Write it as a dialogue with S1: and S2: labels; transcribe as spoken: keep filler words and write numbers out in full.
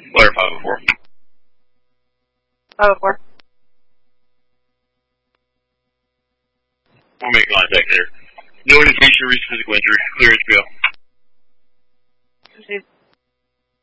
S1: Flare five oh four.
S2: five oh four.
S1: We'll make contact there. No indication of recent physical injury. Clearance go.